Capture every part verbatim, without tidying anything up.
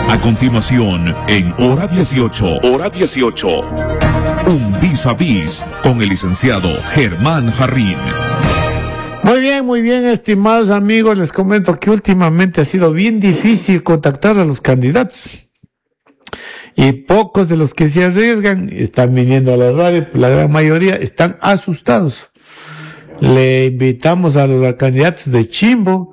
A continuación, en Hora dieciocho, Hora dieciocho, un vis a vis con el licenciado Germán Jarrín. Muy bien, muy bien, estimados amigos, les comento que últimamente ha sido bien difícil contactar a los candidatos. Y pocos de los que se arriesgan están viniendo a la radio, la gran mayoría están asustados. Le invitamos a los candidatos de Chimbo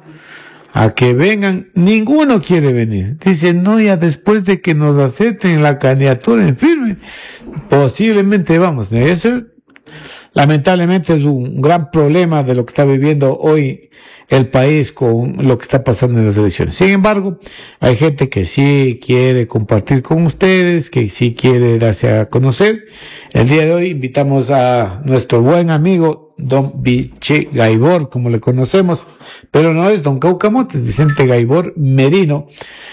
a que vengan, ninguno quiere venir. Dicen, no, ya después de que nos acepten la candidatura en firme, posiblemente vamos. Eso, lamentablemente, es un gran problema de lo que está viviendo hoy el país con lo que está pasando en las elecciones. Sin embargo, hay gente que sí quiere compartir con ustedes, que sí quiere darse a conocer. El día de hoy invitamos a nuestro buen amigo don Viche Gaibor, como le conocemos, pero no es don Caucamote, es Vicente Gaibor Merino,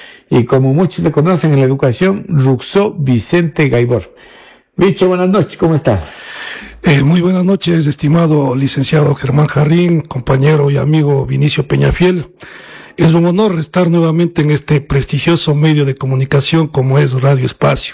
y como muchos le conocen en la educación, Ruxó Vicente Gaibor. Viche, buenas noches, ¿cómo está? Eh, muy buenas noches, estimado licenciado Germán Jarrín, compañero y amigo Vinicio Peñafiel. Es un honor estar nuevamente en este prestigioso medio de comunicación como es Radio Espacio.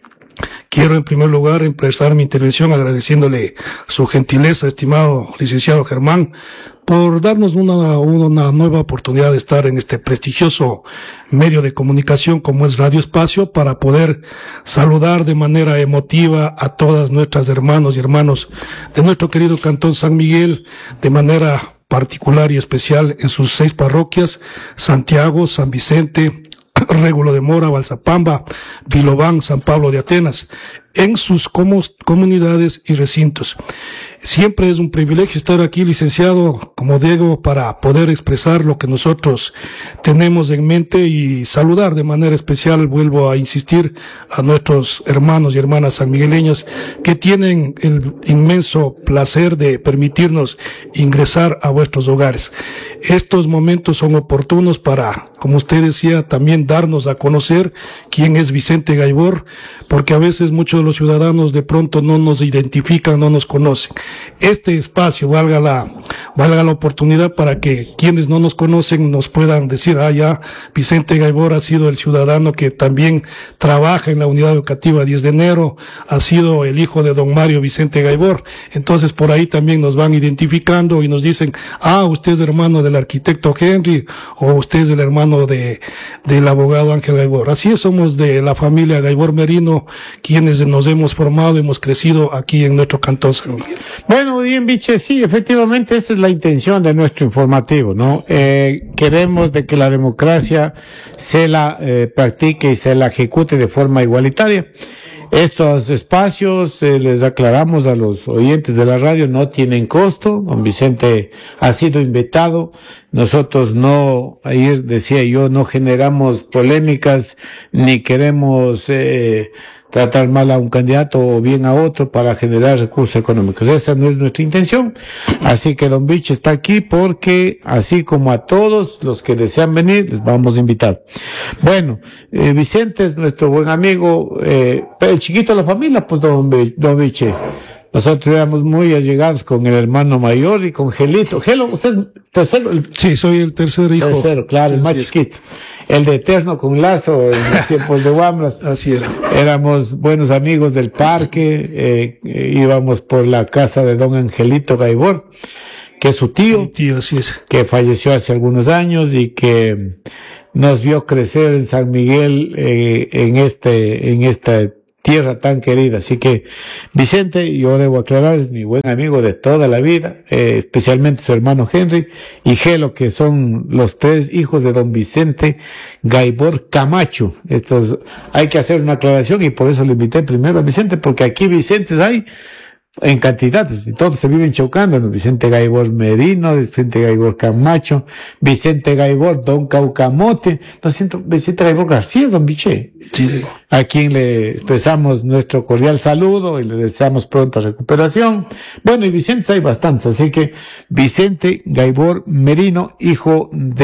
Quiero en primer lugar empezar mi intervención agradeciéndole su gentileza, estimado licenciado Germán, por darnos una, una nueva oportunidad de estar en este prestigioso medio de comunicación como es Radio Espacio, para poder saludar de manera emotiva a todas nuestras hermanos y hermanos de nuestro querido Cantón San Miguel, de manera particular y especial en sus seis parroquias: Santiago, San Vicente, Régulo de Mora, Balsapamba, Vilobán, San Pablo de Atenas, en sus comunidades y recintos. Siempre es un privilegio estar aquí, licenciado, como digo, para poder expresar lo que nosotros tenemos en mente y saludar de manera especial, vuelvo a insistir, a nuestros hermanos y hermanas sanmigueleños que tienen el inmenso placer de permitirnos ingresar a vuestros hogares. Estos momentos son oportunos para, como usted decía, también darnos a conocer quién es Vicente Gaibor, porque a veces muchos de los ciudadanos de pronto no nos identifican, no nos conocen. Este espacio, valga la, valga la oportunidad para que quienes no nos conocen nos puedan decir, ah, ya, Vicente Gaibor ha sido el ciudadano que también trabaja en la unidad educativa diez de enero, ha sido el hijo de don Mario Vicente Gaibor. Entonces por ahí también nos van identificando y nos dicen, ah, usted es hermano del arquitecto Henry, o usted es el hermano de, del abogado Ángel Gaibor. Así es, somos de la familia Gaibor Merino, quienes nos hemos formado, hemos crecido aquí en nuestro Cantón San Miguel. Bueno, bien, Viche, sí, efectivamente esa es la intención de nuestro informativo, ¿no? Eh, queremos de que la democracia se la eh, practique y se la ejecute de forma igualitaria. Estos espacios, eh, les aclaramos a los oyentes de la radio, no tienen costo. Don Vicente ha sido invitado. Nosotros no, ayer decía yo, no generamos polémicas ni queremos eh, tratar mal a un candidato o bien a otro para generar recursos económicos. Esa no es nuestra intención. Así que don Viche está aquí porque, así como a todos los que desean venir, les vamos a invitar. Bueno, eh, Vicente es nuestro buen amigo, eh, el chiquito de la familia, pues don, don Viche. Nosotros éramos muy allegados con el hermano mayor y con Gelito. Gelo, ¿usted es tercero? El... Sí, soy el tercer hijo. Tercero, claro, sí, el más chiquito. El de Eterno con Lazo en los tiempos de Guambras. Así era. Éramos buenos amigos del parque, eh, eh, íbamos por la casa de don Angelito Gaibor, que es su tío, Mi tío, así es, que falleció hace algunos años y que nos vio crecer en San Miguel, eh, en este, en esta tierra tan querida. Así que Vicente, yo debo aclarar, es mi buen amigo de toda la vida, eh, especialmente su hermano Henry y Gelo, que son los tres hijos de don Vicente Gaibor Camacho. Estos, hay que hacer una aclaración y por eso le invité primero a Vicente, porque aquí Vicentes hay en cantidades y todos se viven chocando, ¿no? Vicente Gaibor Merino, Vicente Gaibor Camacho, Vicente Gaibor Don Caucamote, no siento, Vicente Gaibor García, don Viche, sí, a quien le expresamos nuestro cordial saludo y le deseamos pronta recuperación. Bueno, y Vicentes hay bastantes, así que Vicente Gaibor Merino, hijo de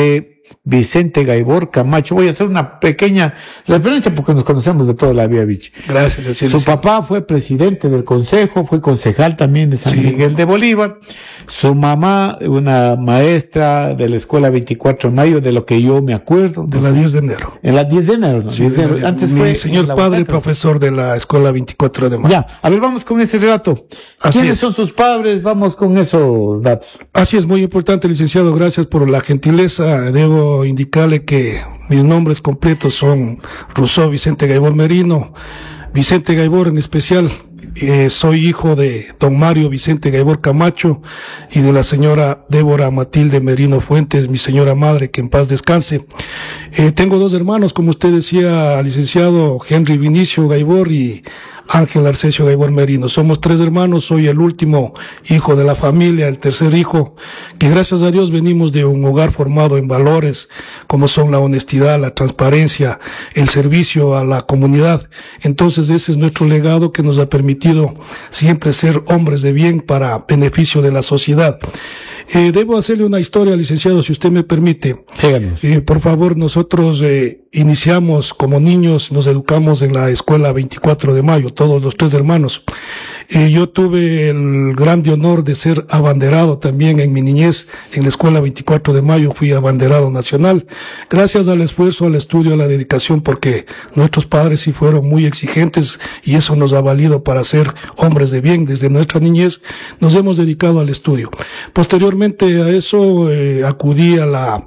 Vicente Gaibor Camacho. Voy a hacer una pequeña referencia porque nos conocemos de toda la vida, Vichy. Gracias, así Su es. papá fue presidente del consejo, fue concejal también de San Sí. Miguel de Bolívar. Su mamá, una maestra de la escuela veinticuatro de mayo, de lo que yo me acuerdo. De la diez de enero. En la diez de enero, ¿no? Sí, diez de enero. de la- Antes mi fue señor en la padre, Huacaca. profesor de la escuela veinticuatro de mayo. Ya, a ver, vamos con ese relato. Así ¿Quiénes es. son sus padres? Vamos con esos datos. Así es, muy importante, licenciado. Gracias por la gentileza. Debo indicarle que mis nombres completos son Rousseau Vicente Gaibor Merino. Vicente Gaibor en especial. Eh, soy hijo de don Mario Vicente Gaibor Camacho y de la señora Débora Matilde Merino Fuentes, mi señora madre, que en paz descanse. Eh, tengo dos hermanos, como usted decía, licenciado, Henry Vinicio Gaibor y Ángel Arcesio Gaibor Merino. Somos tres hermanos, soy el último hijo de la familia, el tercer hijo, que gracias a Dios venimos de un hogar formado en valores como son la honestidad, la transparencia, el servicio a la comunidad. Entonces ese es nuestro legado que nos ha permitido siempre ser hombres de bien para beneficio de la sociedad. Eh, debo hacerle una historia, licenciado, si usted me permite. Síganos. Eh, por favor, nosotros eh, iniciamos como niños, nos educamos en la escuela veinticuatro de mayo, todos los tres hermanos. Eh, yo tuve el grande honor de ser abanderado también en mi niñez en la escuela veinticuatro de mayo, fui abanderado nacional, gracias al esfuerzo, al estudio, a la dedicación, porque nuestros padres sí fueron muy exigentes y eso nos ha valido para ser hombres de bien. Desde nuestra niñez nos hemos dedicado al estudio. Posteriormente a eso eh, acudí a la,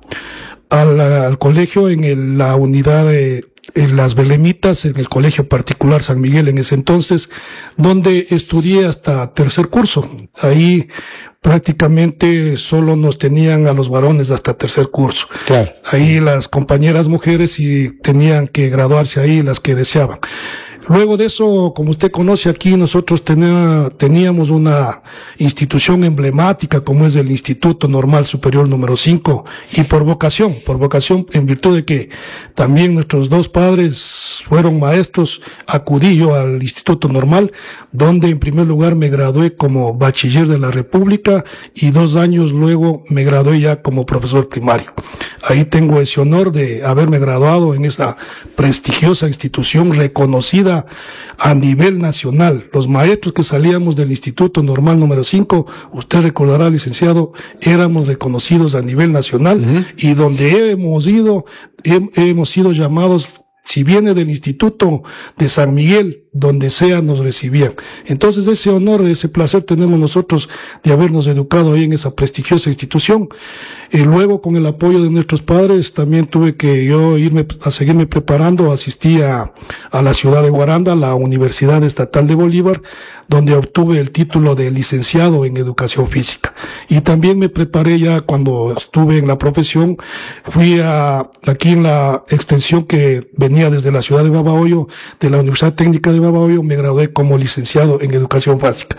a la, al colegio en el, la unidad de en las Belemitas, en el colegio particular San Miguel en ese entonces, donde estudié hasta tercer curso. Ahí prácticamente solo nos tenían a los varones hasta tercer curso. Claro. Ahí las compañeras mujeres sí tenían que graduarse ahí, las que deseaban. Luego de eso, como usted conoce aquí, nosotros tenía, teníamos una institución emblemática como es el Instituto Normal Superior número cinco, y por vocación, por vocación, en virtud de que también nuestros dos padres fueron maestros, acudí yo al Instituto Normal, donde en primer lugar me gradué como bachiller de la República y dos años luego me gradué ya como profesor primario. Ahí tengo ese honor de haberme graduado en esa prestigiosa institución reconocida a nivel nacional. Los maestros que salíamos del Instituto Normal número cinco, usted recordará, licenciado, éramos reconocidos a nivel nacional. Uh-huh. Y donde hemos ido, he, hemos sido llamados, si viene del Instituto de San Miguel, donde sea nos recibían. Entonces ese honor, ese placer tenemos nosotros de habernos educado ahí en esa prestigiosa institución. Y luego, con el apoyo de nuestros padres, también tuve que yo irme a seguirme preparando. Asistí a, a la ciudad de Guaranda, la Universidad Estatal de Bolívar, donde obtuve el título de licenciado en educación física. Y también me preparé ya cuando estuve en la profesión. Fui a, aquí en la extensión que venía desde la ciudad de Babahoyo, de la Universidad Técnica de Babahoyo, me gradué como licenciado en educación básica.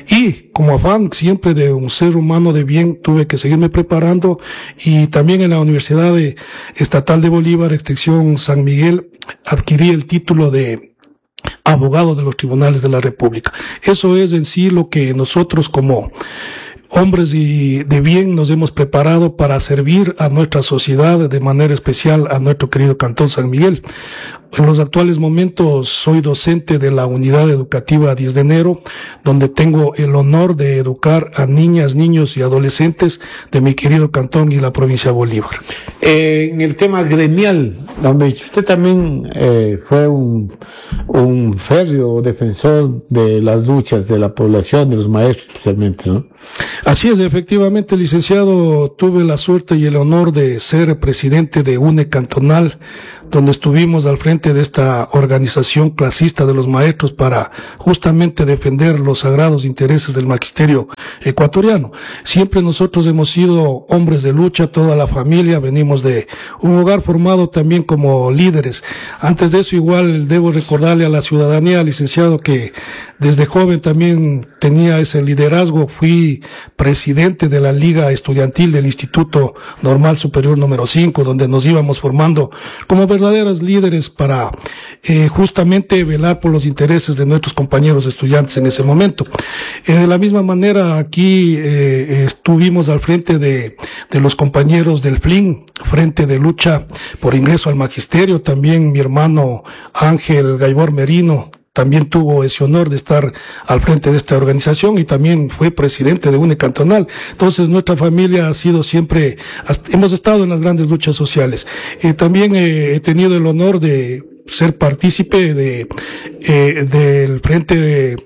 Y como afán siempre de un ser humano de bien, tuve que seguirme preparando, y también en la Universidad de, Estatal de Bolívar, extensión San Miguel, adquirí el título de abogado de los tribunales de la República. Eso es en sí lo que nosotros como hombres y de bien nos hemos preparado para servir a nuestra sociedad, de manera especial a nuestro querido Cantón San Miguel. En los actuales momentos soy docente de la Unidad Educativa diez de enero, donde tengo el honor de educar a niñas, niños y adolescentes de mi querido Cantón y la provincia de Bolívar. Eh, en el tema gremial, don Bicho, usted también eh, fue un, un férreo defensor de las luchas de la población, de los maestros especialmente, ¿no? Así es, efectivamente, licenciado, tuve la suerte y el honor de ser presidente de U N E Cantonal, donde estuvimos al frente de esta organización clasista de los maestros para justamente defender los sagrados intereses del magisterio ecuatoriano. Siempre nosotros hemos sido hombres de lucha, toda la familia, venimos de un hogar formado también como líderes. Antes de eso, igual debo recordarle a la ciudadanía, licenciado, que desde joven también tenía ese liderazgo, fui presidente de la Liga Estudiantil del Instituto Normal Superior número cinco, donde nos íbamos formando como verdaderos líderes para eh, justamente velar por los intereses de nuestros compañeros estudiantes en ese momento. Eh, de la misma manera, aquí eh, estuvimos al frente de, de los compañeros del F L I N, Frente de Lucha por Ingreso al Magisterio. También mi hermano Ángel Gaibor Merino también tuvo ese honor de estar al frente de esta organización y también fue presidente de UNE Cantonal. Entonces nuestra familia ha sido siempre, hemos estado en las grandes luchas sociales. Eh, también eh, he tenido el honor de ser partícipe de, eh, del frente de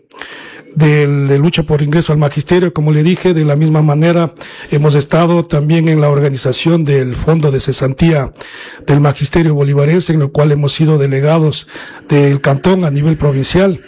De, de lucha por ingreso al magisterio. Como le dije, de la misma manera hemos estado también en la organización del Fondo de Cesantía del Magisterio Bolivarense, en el cual hemos sido delegados del cantón a nivel provincial.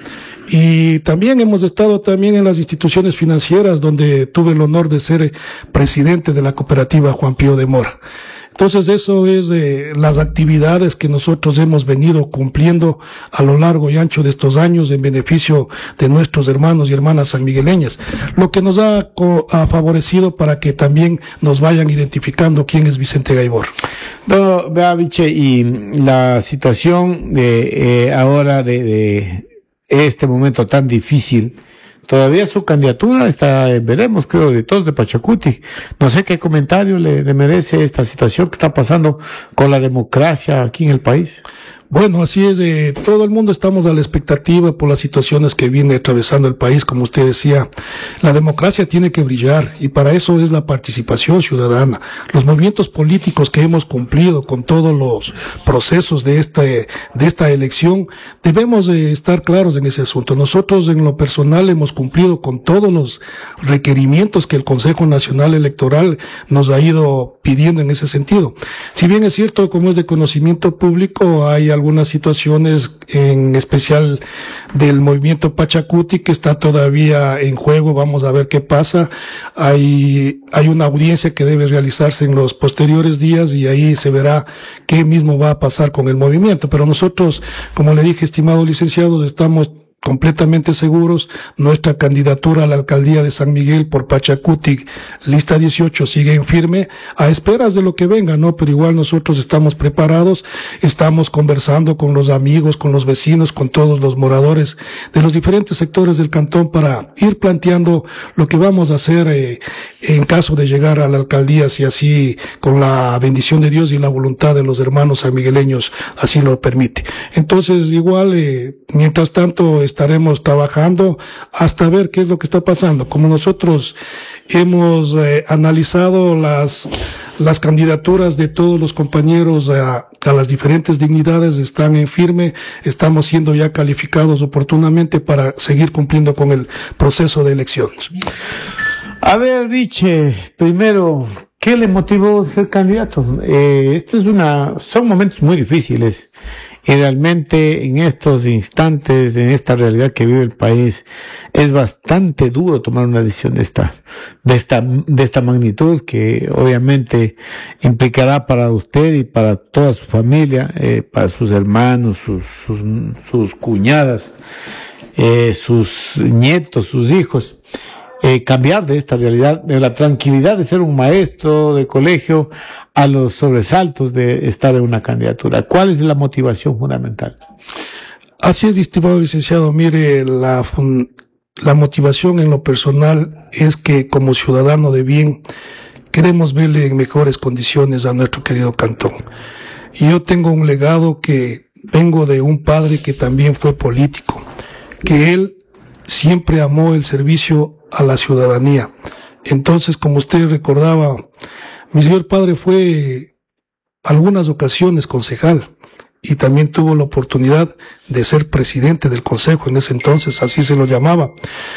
Y también hemos estado también en las instituciones financieras, donde tuve el honor de ser presidente de la cooperativa Juan Pío de Mora. Entonces eso es eh, las actividades que nosotros hemos venido cumpliendo a lo largo y ancho de estos años en beneficio de nuestros hermanos y hermanas sanmigueleñas, lo que nos ha, ha favorecido para que también nos vayan identificando quién es Vicente Gaibor. No, vea, Viche, y la situación de eh, ahora de, de este momento tan difícil, todavía su candidatura está, veremos, creo, de todos de Pachacuti. No sé qué comentario le, le merece esta situación que está pasando con la democracia aquí en el país. Bueno, así es, eh, todo el mundo estamos a la expectativa por las situaciones que viene atravesando el país. Como usted decía, la democracia tiene que brillar y para eso es la participación ciudadana. Los movimientos políticos que hemos cumplido con todos los procesos de esta, de esta elección, debemos de estar claros en ese asunto. Nosotros en lo personal hemos cumplido con todos los requerimientos que el Consejo Nacional Electoral nos ha ido pidiendo en ese sentido. Si bien es cierto, como es de conocimiento público, hay algunas situaciones, en especial del movimiento Pachacuti, que está todavía en juego. Vamos a ver qué pasa. Hay, hay una audiencia que debe realizarse en los posteriores días y ahí se verá qué mismo va a pasar con el movimiento. Pero nosotros, como le dije, estimados licenciados, estamos completamente seguros. Nuestra candidatura a la alcaldía de San Miguel por Pachacuti, lista dieciocho, sigue en firme, a esperas de lo que venga, ¿no? Pero igual nosotros estamos preparados, estamos conversando con los amigos, con los vecinos, con todos los moradores de los diferentes sectores del cantón para ir planteando lo que vamos a hacer eh, en caso de llegar a la alcaldía, si así, con la bendición de Dios y la voluntad de los hermanos sanmigueleños así lo permite. Entonces, igual, eh, mientras tanto, estaremos trabajando hasta ver qué es lo que está pasando. Como nosotros hemos eh, analizado las las candidaturas de todos los compañeros a, a las diferentes dignidades, están en firme, estamos siendo ya calificados oportunamente para seguir cumpliendo con el proceso de elecciones. A ver, Viche, primero, ¿qué le motivó a ser candidato? Eh, esto es una, son momentos muy difíciles. Y realmente en estos instantes, en esta realidad que vive el país, es bastante duro tomar una decisión de esta, de esta, de esta magnitud, que obviamente implicará para usted y para toda su familia, eh, para sus hermanos, sus, sus, sus cuñadas, eh, sus nietos, sus hijos. Eh, cambiar de esta realidad, de la tranquilidad de ser un maestro de colegio a los sobresaltos de estar en una candidatura. ¿Cuál es la motivación fundamental? Así es, estimado licenciado. Mire, la, la motivación en lo personal es que como ciudadano de bien queremos verle en mejores condiciones a nuestro querido cantón. Y yo tengo un legado que vengo de un padre que también fue político, que él siempre amó el servicio a la ciudadanía. Entonces, como usted recordaba, mi señor padre fue algunas ocasiones concejal y también tuvo la oportunidad de ser presidente del consejo, en ese entonces así se lo llamaba.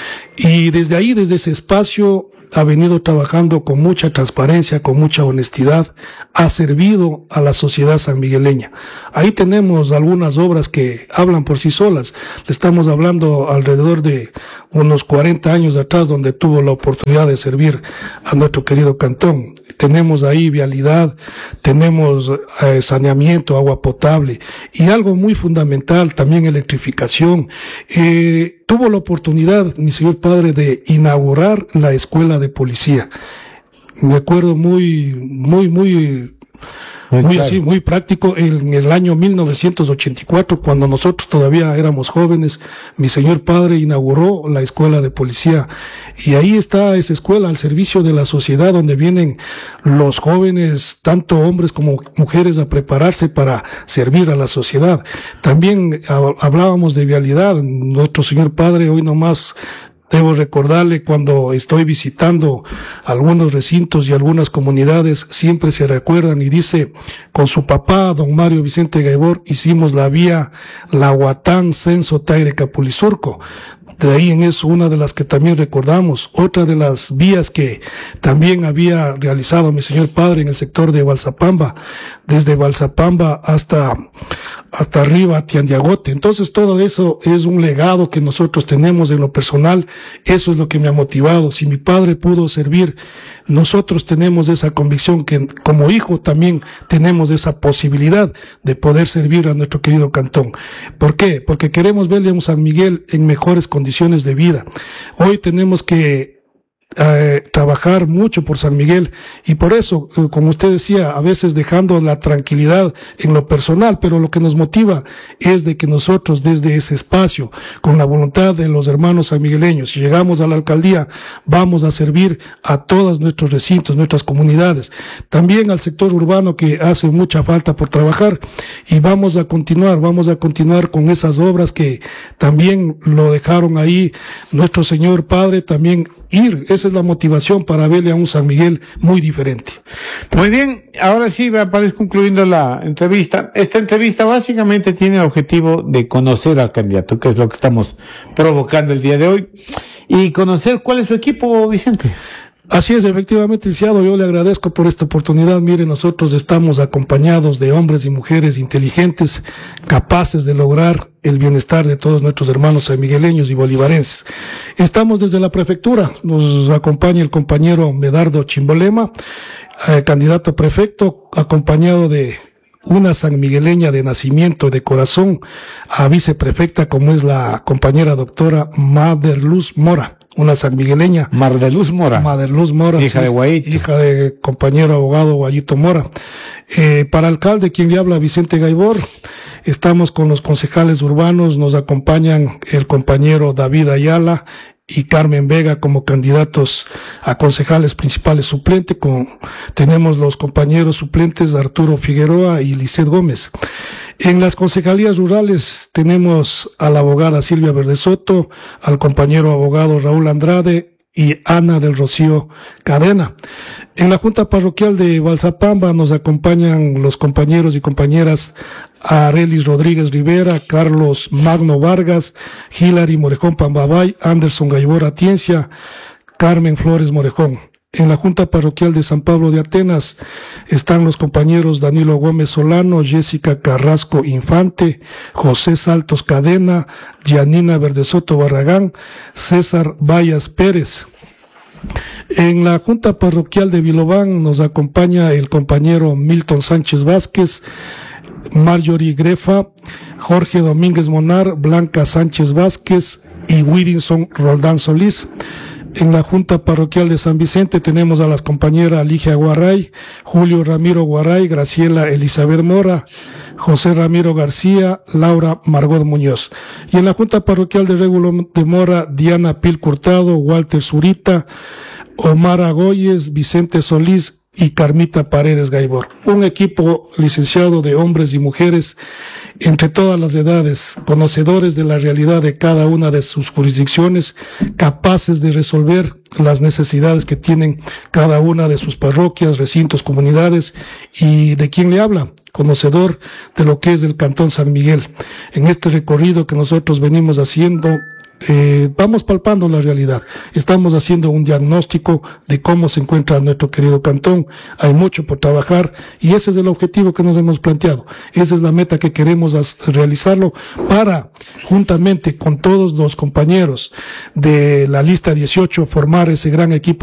Y desde ahí, desde ese espacio, ha venido trabajando con mucha transparencia, con mucha honestidad, ha servido a la sociedad sanmigueleña. Ahí tenemos algunas obras que hablan por sí solas. Le estamos hablando alrededor de unos cuarenta años atrás, donde tuvo la oportunidad de servir a nuestro querido cantón. Tenemos ahí vialidad, tenemos eh, saneamiento, agua potable y algo muy fundamental, también electrificación. Eh, tuvo la oportunidad, mi señor padre, de inaugurar la escuela de policía. Me acuerdo muy, muy, muy... Muy, muy así, muy práctico. En el año mil novecientos ochenta y cuatro, cuando nosotros todavía éramos jóvenes, mi señor padre inauguró la escuela de policía. Y ahí está esa escuela al servicio de la sociedad, donde vienen los jóvenes, tanto hombres como mujeres, a prepararse para servir a la sociedad. También hablábamos de vialidad. Nuestro señor padre, hoy nomás, debo recordarle, cuando estoy visitando algunos recintos y algunas comunidades, siempre se recuerdan y dice, con su papá, don Mario Vicente Gaibor, hicimos la vía Lahuatán, Censo, Taire, Capulizurco. De ahí en eso, una de las que también recordamos, otra de las vías que también había realizado mi señor padre en el sector de Balsapamba, desde Balsapamba hasta, hasta arriba, Tiandiagote. Entonces todo eso es un legado que nosotros tenemos en lo personal. Eso es lo que me ha motivado. Si mi padre pudo servir, nosotros tenemos esa convicción que como hijo también tenemos esa posibilidad de poder servir a nuestro querido cantón. ¿Por qué? Porque queremos verle a un San Miguel en mejores condiciones de vida. Hoy tenemos que Eh, trabajar mucho por San Miguel, y por eso, eh, como usted decía, a veces dejando la tranquilidad en lo personal, pero lo que nos motiva es de que nosotros desde ese espacio, con la voluntad de los hermanos sanmigueleños, si llegamos a la alcaldía, vamos a servir a todos nuestros recintos, nuestras comunidades, también al sector urbano que hace mucha falta por trabajar, y vamos a continuar, vamos a continuar con esas obras que también lo dejaron ahí nuestro señor padre, también ir. Esa es la motivación para verle a un San Miguel muy diferente. Muy bien, ahora sí, para ir concluyendo la entrevista. Esta entrevista básicamente tiene el objetivo de conocer al candidato, que es lo que estamos provocando el día de hoy, y conocer cuál es su equipo, Vicente. Así es, efectivamente, licenciado, yo le agradezco por esta oportunidad. Mire, nosotros estamos acompañados de hombres y mujeres inteligentes, capaces de lograr el bienestar de todos nuestros hermanos sanmigueleños y bolivarenses. Estamos desde la prefectura, nos acompaña el compañero Medardo Chimbolema, eh, candidato a prefecto, acompañado de una sanmigueleña de nacimiento, de corazón, a viceprefecta, como es la compañera doctora Maderluz Mora. Una sanmigueleña. Mardeluz Mora. Mardeluz Mora. Hija sí, de Guayito. Hija de compañero abogado Guayito Mora. Eh, para alcalde, quien le habla, Vicente Gaibor. Estamos con los concejales urbanos, nos acompañan el compañero David Ayala y Carmen Vega como candidatos a concejales principales suplentes. Con, tenemos los compañeros suplentes Arturo Figueroa y Lisset Gómez. En las concejalías rurales tenemos a la abogada Silvia Verdesoto, al compañero abogado Raúl Andrade y Ana del Rocío Cadena. En la Junta Parroquial de Balsapamba nos acompañan los compañeros y compañeras Arelis Rodríguez Rivera, Carlos Magno Vargas, Hilary Morejón Pambabay, Anderson Gaibor Atiencia, Carmen Flores Morejón. En la Junta Parroquial de San Pablo de Atenas están los compañeros Danilo Gómez Solano, Jessica Carrasco Infante, José Saltos Cadena, Yanina Verdesoto Barragán, César Vallas Pérez. En la Junta Parroquial de Vilobán nos acompaña el compañero Milton Sánchez Vázquez, Marjorie Grefa, Jorge Domínguez Monar, Blanca Sánchez Vázquez y Wirinson Roldán Solís. En la Junta Parroquial de San Vicente tenemos a las compañeras Ligia Guaray, Julio Ramiro Guaray, Graciela Elizabeth Mora, José Ramiro García, Laura Margot Muñoz. Y en la Junta Parroquial de Régulo de Mora, Diana Pil Curtado, Walter Zurita, Omar Agoyes, Vicente Solís y Carmita Paredes Gaibor. Un equipo, licenciado, de hombres y mujeres entre todas las edades, conocedores de la realidad de cada una de sus jurisdicciones, capaces de resolver las necesidades que tienen cada una de sus parroquias, recintos, comunidades, y de quién le habla, conocedor de lo que es el Cantón San Miguel. En este recorrido que nosotros venimos haciendo, Eh, vamos palpando la realidad, estamos haciendo un diagnóstico de cómo se encuentra nuestro querido cantón. Hay mucho por trabajar y ese es el objetivo que nos hemos planteado, esa es la meta que queremos realizarlo para, juntamente con todos los compañeros de la lista dieciocho, formar ese gran equipo